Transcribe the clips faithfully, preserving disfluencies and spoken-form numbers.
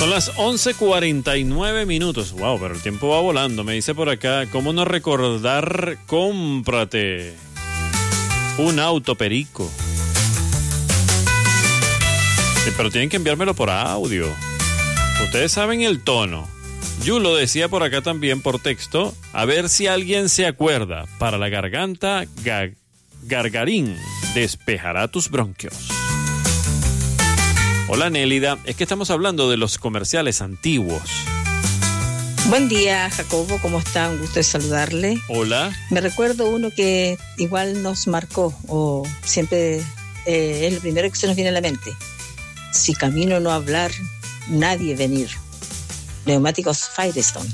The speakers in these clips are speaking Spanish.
Son las once cuarenta y nueve minutos. Wow, pero el tiempo va volando. Me dice por acá, ¿cómo no recordar? Cómprate un auto perico. Sí, pero tienen que enviármelo por audio. Ustedes saben el tono. Yo lo decía por acá también por texto. A ver si alguien se acuerda. Para la garganta, ga- Gargarín despejará tus bronquios. Hola Nélida, es que estamos hablando de los comerciales antiguos. Buen día, Jacobo, ¿cómo está? Un gusto de saludarle. Hola. Me recuerdo uno que igual nos marcó, o siempre eh, es lo primero que se nos viene a la mente. Si camino no hablar, nadie venir. Neumáticos Firestone.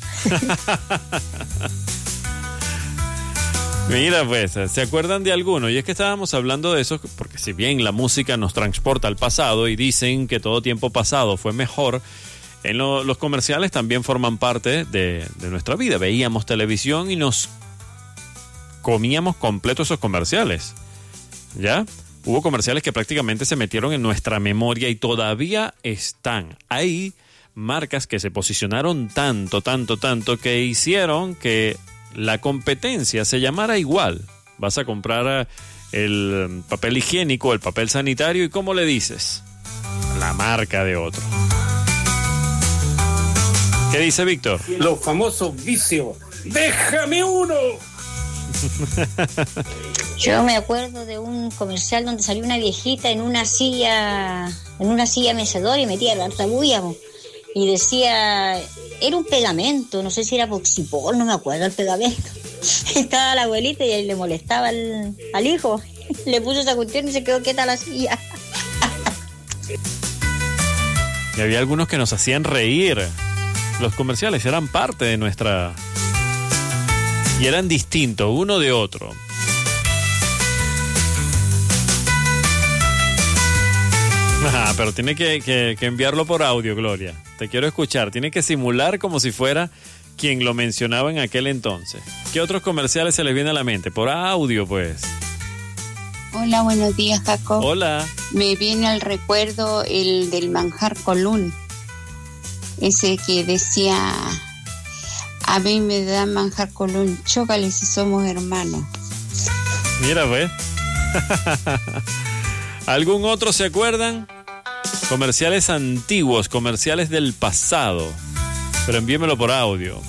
Mira pues, ¿se acuerdan de alguno? Y es que estábamos hablando de eso, porque si bien la música nos transporta al pasado y dicen que todo tiempo pasado fue mejor, en lo, los comerciales también forman parte de, de nuestra vida. Veíamos televisión y nos comíamos completo esos comerciales, ¿ya? Hubo comerciales que prácticamente se metieron en nuestra memoria y todavía están ahí. Marcas que se posicionaron tanto, tanto, tanto que hicieron que la competencia se llamara igual. Vas a comprar el papel higiénico, el papel sanitario, ¿y cómo le dices? La marca de otro. ¿Qué dice Víctor? Los famosos vicios. ¡Déjame uno! Yo me acuerdo de un comercial donde salió una viejita en una silla, en una silla mecedora y metía la bulla, y decía, era un pegamento, no sé si era Voxipol, no me acuerdo el pegamento. Estaba la abuelita y le molestaba al, al hijo, le puso esa cuestión y se quedó quieta la silla. Y había algunos que nos hacían reír. Los comerciales eran parte de nuestra... y eran distintos uno de otro. Ah, pero tiene que, que, que enviarlo por audio, Gloria. Te quiero escuchar. Tiene que simular como si fuera quien lo mencionaba en aquel entonces. ¿Qué otros comerciales se les viene a la mente? Por audio, pues. Hola, buenos días, Jacob. Hola. Me viene al recuerdo el del manjar Colún. Ese que decía, a mí me da manjar Colún, chócale si somos hermanos. Mira, pues. ¿Algún otro se acuerdan? Comerciales antiguos, comerciales del pasado. Pero envíemelo por audio.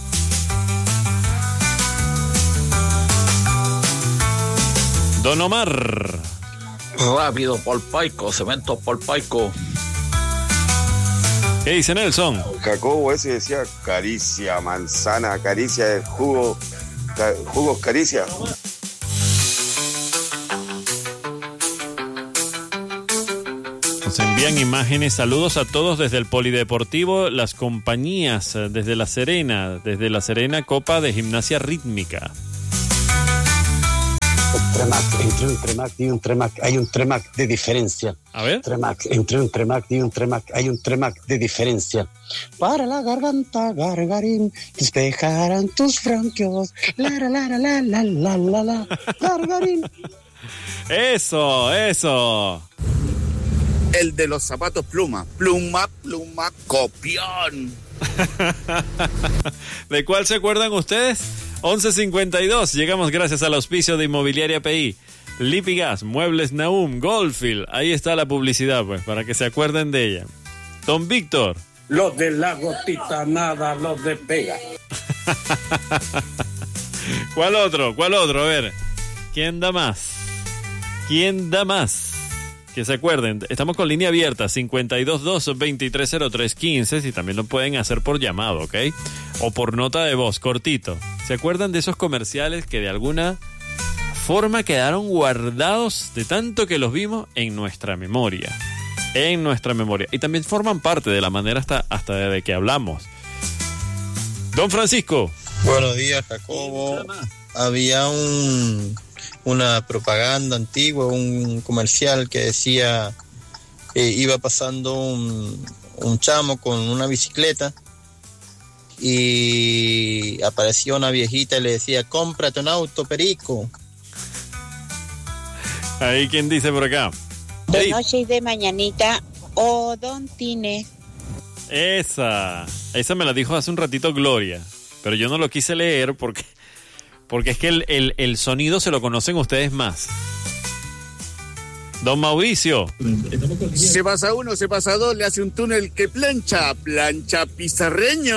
Don Omar. Rápido, Polpaico, cemento Polpaico. ¿Qué dice Nelson? Jacobo ese decía caricia, manzana, caricia, jugo, ca, jugos caricia. Nos envían imágenes, saludos a todos desde el Polideportivo, las compañías, desde La Serena, desde La Serena Copa de Gimnasia Rítmica. Tremac, entre un Tremac y un Tremac hay un Tremac de diferencia. A ver. Tremac, entre un Tremac y un Tremac hay un Tremac de diferencia. Para la garganta, Gargarín, despejarán tus bronquios. La la la la la la la la, Gargarín. Eso, eso. El de los zapatos pluma, pluma, pluma, copión. ¿De cuál se acuerdan ustedes? once cincuenta y dos, llegamos gracias al auspicio de Inmobiliaria P I, Lipigas, Muebles Naum, Goldfield. Ahí está la publicidad, pues, para que se acuerden de ella. Don Víctor. Los de la gotita nada los despega. ¿Cuál otro? ¿Cuál otro? A ver, ¿quién da más? ¿Quién da más? Que se acuerden, estamos con línea abierta, cincuenta y dos dos, veintitrés cero tres, quince, si también lo pueden hacer por llamado, ¿ok? O por nota de voz, cortito. ¿Se acuerdan de esos comerciales que de alguna forma quedaron guardados de tanto que los vimos en nuestra memoria? En nuestra memoria. Y también forman parte de la manera hasta, hasta de que hablamos. Don Francisco. Buenos días, Jacobo. Había un... una propaganda antigua, un comercial que decía, eh, iba pasando un, un chamo con una bicicleta y aparecía una viejita y le decía, cómprate un auto, perico. Ahí, ¿quién dice por acá? De noche y de mañanita, oh, don Tine. Esa, esa me la dijo hace un ratito Gloria, pero yo no lo quise leer porque, porque es que el, el, el sonido se lo conocen ustedes más. Don Mauricio. Se pasa uno, se pasa dos, le hace un túnel que plancha, plancha pizarreño.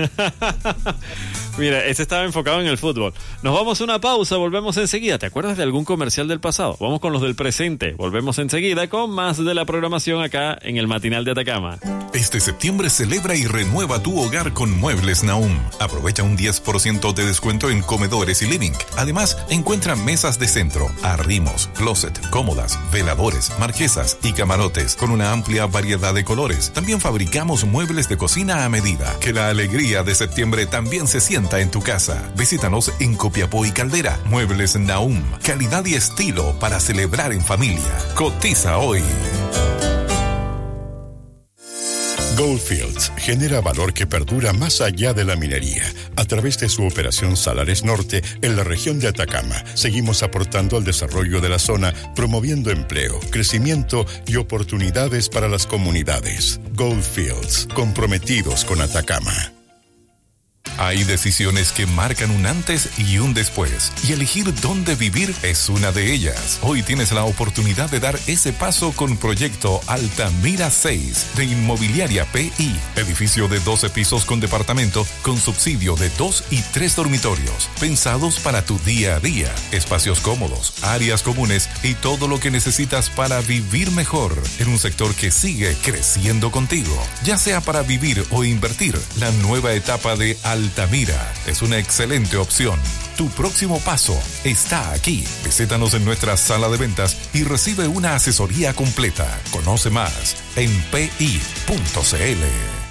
Mira, ese estaba enfocado en el fútbol. Nos vamos a una pausa, volvemos enseguida. ¿Te acuerdas de algún comercial del pasado? Vamos con los del presente. Volvemos enseguida con más de la programación acá en el Matinal de Atacama. Este septiembre celebra y renueva tu hogar con Muebles Nahum. Aprovecha un diez por ciento de descuento en comedores y living. Además, encuentra mesas de centro, arrimos, closet, cómodas, veladores, marquesas y camarotes con una amplia variedad de colores. También fabricamos muebles de cocina a medida. Que la alegría de septiembre también se sienta en tu casa. Visítanos en Copiapó y Caldera. Muebles Nahum. Calidad y estilo para celebrar en familia. Cotiza hoy. Goldfields genera valor que perdura más allá de la minería. A través de su operación Salares Norte en la región de Atacama, seguimos aportando al desarrollo de la zona, promoviendo empleo, crecimiento y oportunidades para las comunidades. Goldfields, comprometidos con Atacama. Hay decisiones que marcan un antes y un después, y elegir dónde vivir es una de ellas. Hoy tienes la oportunidad de dar ese paso con Proyecto Altamira seis de Inmobiliaria P I. Edificio de doce pisos con departamento, con subsidio de dos y tres dormitorios, pensados para tu día a día. Espacios cómodos, áreas comunes y todo lo que necesitas para vivir mejor en un sector que sigue creciendo contigo. Ya sea para vivir o invertir, la nueva etapa de Altamira Altamira es una excelente opción. Tu próximo paso está aquí. Visítanos en nuestra sala de ventas y recibe una asesoría completa. Conoce más en p i punto c l.